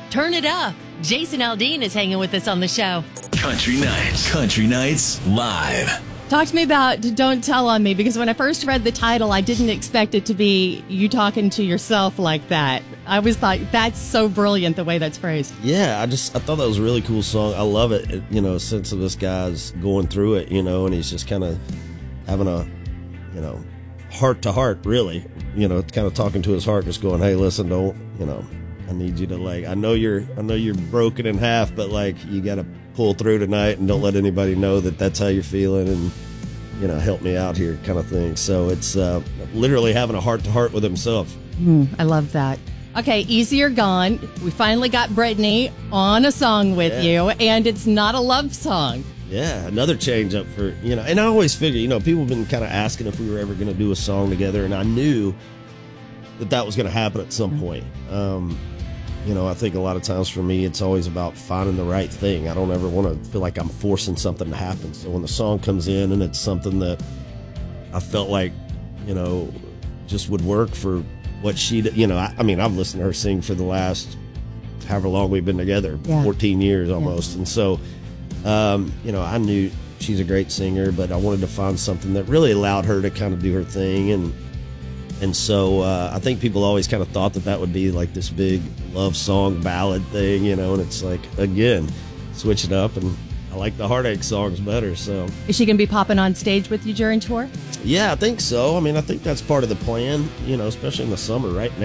Turn it up. Jason Aldean is hanging with us on the show. Country Nights. Country Nights Live. Talk to me about Don't Tell on Me, because when I first read the title, I didn't expect it to be you talking to yourself like that. I was like, that's so brilliant the way that's phrased. Yeah, I thought that was a really cool song. I love it. Sense of this guy's going through it, and he's just kind of having a, heart to heart, really. Kind of talking to his heart, just going, hey, listen, don't, I need you to, I know you're broken in half, but you got to pull through tonight and don't let anybody know that that's how you're feeling, and help me out here, kind of thing. So it's literally having a heart to heart with himself. I love that. Okay, Easier Gone. We finally got Brittany on a song with you, and it's not a love song. Yeah, another change up for, and I always figure, people have been kind of asking if we were ever going to do a song together, and I knew that was going to happen at some point. I think a lot of times for me, it's always about finding the right thing. I don't ever want to feel like I'm forcing something to happen. So when the song comes in and it's something that I felt like, just would work for what she did, I've listened to her sing for the last however long we've been together, 14 years almost. Yeah. And so, I knew she's a great singer, but I wanted to find something that really allowed her to kind of do her thing. And so I think people always kind of thought that would be like this big love song ballad thing, and it's again, switch it up, and I like the heartache songs better. So is she going to be popping on stage with you during tour? Yeah, I think so. I think that's part of the plan, especially in the summer right now.